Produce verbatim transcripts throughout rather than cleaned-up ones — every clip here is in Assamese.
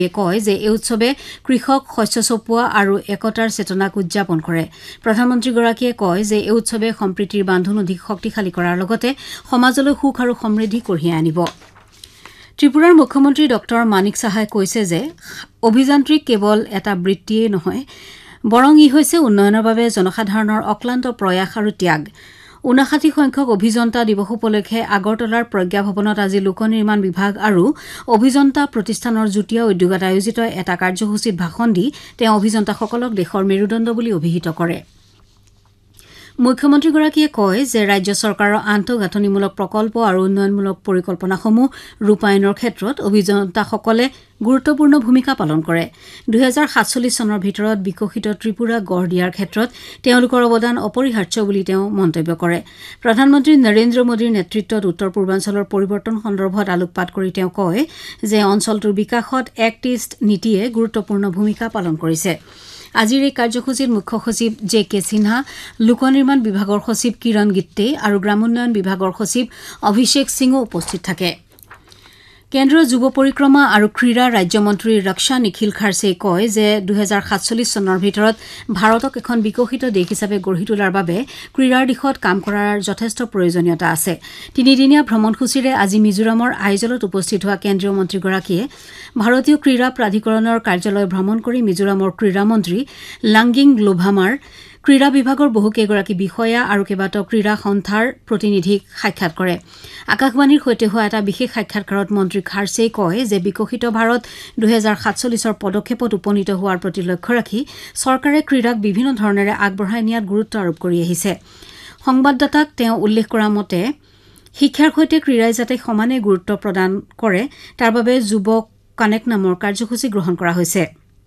কয় যে এই উৎসৱে কৃষক শস্য চপোৱা আৰু একতাৰ চেতনাক উদযাপন কৰে। প্ৰধানমন্ত্ৰীগৰাকীয়ে কয় যে এই উৎসৱে সম্প্ৰীতিৰ বান্ধোন অধিক শক্তিশালী কৰাৰ লগতে সমাজলৈ সুখ আৰু সমৃদ্ধি কঢ়িয়াই আনিব। ত্ৰিপুৰাৰ মুখ্যমন্ত্ৰী ডক্টৰ মানিক সাহাই কৈছে যে অভিযান্ত্ৰিক কেৱল এটা বৃত্তিয়েই নহয়, বৰং ই হৈছে উন্নয়নৰ বাবে জনসাধাৰণৰ অক্লান্ত প্ৰয়াস আৰু ত্যাগ। ঊনষাঠি সংখ্যক অভিযন্তা দিৱস উপলক্ষে আগৰতলাৰ প্ৰজ্ঞা ভৱনত আজি লোক নিৰ্মাণ বিভাগ আৰু অভিযন্তা প্ৰতিষ্ঠানৰ যুটীয়া উদ্যোগত আয়োজিত এটা কাৰ্যসূচীত ভাষণ দি তেওঁ অভিযন্তাসকলক দেশৰ মেৰুদণ্ড বুলি অভিহিত কৰে। মুখ্যমন্ত্ৰীগৰাকীয়ে কয় যে ৰাজ্য চৰকাৰৰ আন্তঃগাঁথনিমূলক প্ৰকল্প আৰু উন্নয়নমূলক পৰিকল্পনাসমূহ ৰূপায়ণৰ ক্ষেত্ৰত অভিযন্তাসকলে গুৰুত্বপূৰ্ণ ভূমিকা পালন কৰে। দুহেজাৰ সাতচল্লিছ চনৰ ভিতৰত বিকশিত ত্ৰিপুৰা গঢ় দিয়াৰ ক্ষেত্ৰত তেওঁলোকৰ অৱদান অপৰিহাৰ্য বুলি তেওঁ মন্তব্য কৰে। প্ৰধানমন্ত্ৰী নৰেন্দ্ৰ মোদীৰ নেতৃত্বত উত্তৰ পূৰ্বাঞ্চলৰ পৰিৱৰ্তন সন্দৰ্ভত আলোকপাত কৰি তেওঁ কয় যে অঞ্চলটোৰ বিকাশত এক্ট ইষ্ট নীতিয়ে গুৰুত্বপূৰ্ণ ভূমিকা পালন কৰিছে। আজিৰ এই কাৰ্যসূচীত মুখ্য সচিব জে কে সিনহা, লোক নিৰ্মাণ বিভাগৰ সচিব কিৰণ গিত্তে আৰু গ্ৰামোন্নয়ন বিভাগৰ সচিব অভিষেক সিঙো উপস্থিত থাকে। কেন্দ্ৰীয় যুৱ পৰিক্ৰমা আৰু ক্ৰীড়া ৰাজ্যমন্ত্ৰী ৰক্ষা নিখিল খাৰ্ছেই কয় যে দুহেজাৰ সাতচল্লিছ চনৰ ভিতৰত ভাৰতক এখন বিকশিত দেশ হিচাপে গঢ়ি তোলাৰ বাবে ক্ৰীড়াৰ দিশত কাম কৰাৰ যথেষ্ট প্ৰয়োজনীয়তা আছে। তিনিদিনীয়া ভ্ৰমণসূচীৰে আজি মিজোৰামৰ আইজলত উপস্থিত হোৱা কেন্দ্ৰীয় মন্ত্ৰীগৰাকীয়ে ভাৰতীয় ক্ৰীড়া প্ৰাধিকৰণৰ কাৰ্যালয় ভ্ৰমণ কৰি মিজোৰামৰ ক্ৰীড়া মন্ত্ৰী লাংগিং গ্লোভামাৰ, ক্ৰীড়া বিভাগৰ বহুকেইগৰাকী বিষয়া আৰু কেইবাটাও ক্ৰীড়া সন্থাৰ প্ৰতিনিধিক সাক্ষাৎ কৰে। আকাশবাণীৰ সৈতে হোৱা এটা বিশেষ সাক্ষাৎকাৰত মন্ত্ৰী খাৰ্ছেই কয় যে বিকশিত ভাৰত দুহেজাৰ সাতচল্লিছৰ পদক্ষেপত উপনীত হোৱাৰ প্ৰতি লক্ষ্য ৰাখি চৰকাৰে ক্ৰীড়াক বিভিন্ন ধৰণেৰে আগবঢ়াই নিয়াত গুৰুত্ব আৰোপ কৰি আহিছে। সংবাদদাতাক তেওঁ উল্লেখ কৰা মতে শিক্ষাৰ সৈতে ক্ৰীড়াই যাতে সমানে গুৰুত্ব প্ৰদান কৰে তাৰ বাবে যুৱ কানেক্ট নামৰ কাৰ্যসূচী গ্ৰহণ কৰা হৈছে।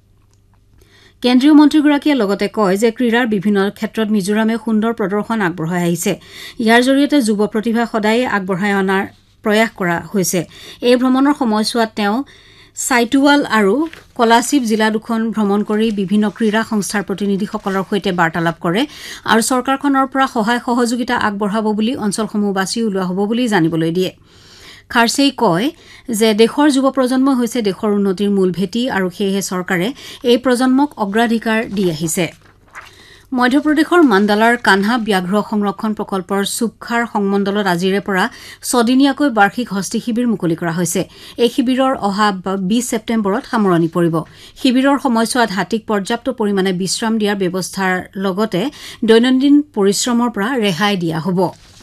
কেন্দ্ৰীয় মন্ত্ৰীগৰাকীয়ে লগতে কয় যে ক্ৰীড়াৰ বিভিন্ন ক্ষেত্ৰত মিজোৰামে সুন্দৰ প্ৰদৰ্শন আগবঢ়াই আহিছে। ইয়াৰ জৰিয়তে যুৱ প্ৰতিভা সদায়ে আগবঢ়াই অনাৰ প্ৰয়াস কৰা হৈছে। এই ভ্ৰমণৰ সময়ছোৱাত তেওঁ চাইটুৱাল আৰু কলাশিব জিলা দুখন ভ্ৰমণ কৰি বিভিন্ন ক্ৰীড়া সংস্থাৰ প্ৰতিনিধিসকলৰ সৈতে বাৰ্তালাপ কৰে আৰু চৰকাৰখনৰ পৰা সহায় সহযোগিতা আগবঢ়াব বুলি অঞ্চলসমূহ বাছি উলিওৱা হ'ব বুলি জানিবলৈ দিয়ে। খাৰ্ছেই কয় যে দেশৰ যুৱ প্ৰজন্ম হৈছে দেশৰ উন্নতিৰ মূল ভেটি আৰু সেয়েহে চৰকাৰে এই প্ৰজন্মক অগ্ৰাধিকাৰ দি আহিছে। মধ্যপ্ৰদেশৰ মাণ্ডালাৰ কানহা ব্যাঘ্ৰ সংৰক্ষণ প্ৰকল্পৰ চুপখাৰ সংমণ্ডলত আজিৰে পৰা ছদিনীয়াকৈ বাৰ্ষিক হস্তী শিবিৰ মুকলি কৰা হৈছে। এই শিবিৰৰ অহা বিশ ছেপ্টেম্বৰত সামৰণি পৰিব। শিবিৰৰ সময়ছোৱাত হাতীক পৰ্যাপ্ত পৰিমাণে বিশ্ৰাম দিয়াৰ ব্যৱস্থাৰ লগতে দৈনন্দিন পৰিশ্ৰমৰ পৰা ৰেহাই দিয়া হ'ব।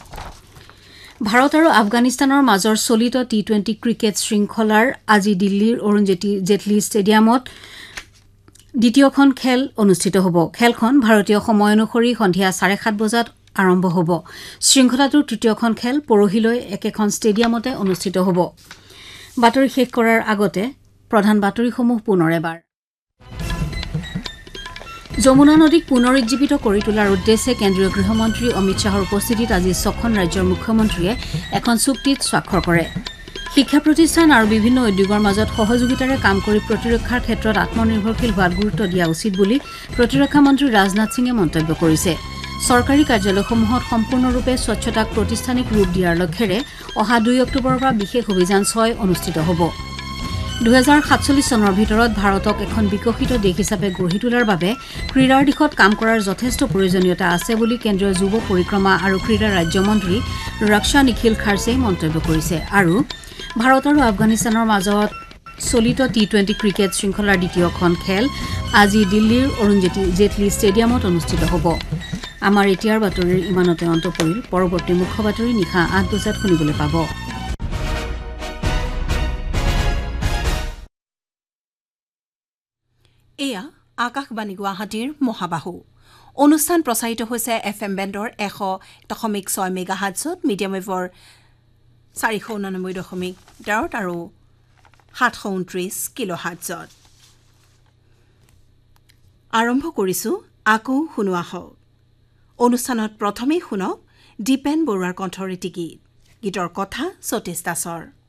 ভাৰত আৰু আফগানিস্তানৰ মাজৰ চলিত টি টুৱেণ্টি ক্ৰিকেট শৃংখলাৰ আজি দিল্লীৰ অৰুণ জেটলী ষ্টেডিয়ামত দ্বিতীয়খন খেল অনুষ্ঠিত হ'ব। খেলখন ভাৰতীয় সময় অনুসৰি সন্ধিয়া চাৰে সাত বজাত আৰম্ভ হ'ব। শৃংখলাটোৰ তৃতীয়খন খেল পৰহিলৈ একেখন ষ্টেডিয়ামতে অনুষ্ঠিত হ'ব। বাতৰি শেষ কৰাৰ আগতে প্ৰধান বাতৰিসমূহ পুনৰ এবাৰ। যমুনা নদীক পুনৰুজ্জীৱিত কৰি তোলাৰ উদ্দেশ্যে কেন্দ্ৰীয় গৃহমন্ত্ৰী অমিত শ্বাহৰ উপস্থিতিত আজি ছখন ৰাজ্যৰ মুখ্যমন্ত্ৰীয়ে এখন চুক্তিত স্বাক্ষৰ কৰে। শিক্ষা প্ৰতিষ্ঠান আৰু বিভিন্ন উদ্যোগৰ মাজত সহযোগিতাৰে কাম কৰি প্ৰতিৰক্ষাৰ ক্ষেত্ৰত আত্মনিৰ্ভৰশীল হোৱাত গুৰুত্ব দিয়া উচিত বুলি প্ৰতিৰক্ষা মন্ত্ৰী ৰাজনাথ সিঙে মন্তব্য কৰিছে। চৰকাৰী কাৰ্যালয়সমূহত সম্পূৰ্ণৰূপে স্বচ্ছতাক প্ৰতিষ্ঠানিক ৰূপ দিয়াৰ লক্ষ্যৰে অহা দুই অক্টোবৰৰ পৰা বিশেষ অভিযান ছয় অনুষ্ঠিত হ'ব। দুহেজাৰ সাতচল্লিছ চনৰ ভিতৰত ভাৰতক এখন বিকশিত দেশ হিচাপে গঢ়ি তোলাৰ বাবে ক্ৰীড়াৰ দিশত কাম কৰাৰ যথেষ্ট প্ৰয়োজনীয়তা আছে বুলি কেন্দ্ৰীয় যুৱ পৰিক্ৰমা আৰু ক্ৰীড়া ৰাজ্যমন্ত্ৰী ৰক্ষা নিখিল খাৰ্ছেই মন্তব্য কৰিছে। আৰু ভাৰত আৰু আফগানিস্তানৰ মাজত চলিত টি টুৱেণ্টি ক্ৰিকেট শৃংখলাৰ দ্বিতীয়খন খেল আজি দিল্লীৰ অৰুণ জেটলী ষ্টেডিয়ামত অনুষ্ঠিত হ'ব। আমাৰ এতিয়াৰ বাতৰিৰ ইমানতে অন্ত পৰিল। পৰৱৰ্তী মুখ্য বাতৰি নিশা আঠ বজাত শুনিবলৈ পাব। এয়া আকাশবাণী গুৱাহাটীৰ মহাবাহু অনুষ্ঠান প্ৰচাৰিত হৈছে এফ এম বেণ্ডৰ এশ দশমিক ছয় মেগা হাৰ্টছত, মিডিয়াম ৱেভৰ চাৰিশ ঊনানব্বৈ দশমিক তেৰত আৰু সাতশ ঊনত্ৰিশ কিলো হাৰ্টছত। আৰম্ভ কৰিছোঁ আকৌ শুনোৱা হওক। অনুষ্ঠানত প্ৰথমেই শুনক দীপেন বৰুৱাৰ কণ্ঠৰে গীত। গীতৰ কথা সতীশ দাসৰ।